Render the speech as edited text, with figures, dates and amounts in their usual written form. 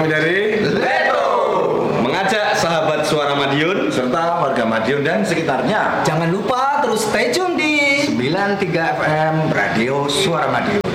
kami dari Leto mengajak sahabat Suara Madiun serta warga Madiun dan sekitarnya. Jangan lupa terus stay tune di 93 FM Radio Suara Madiun.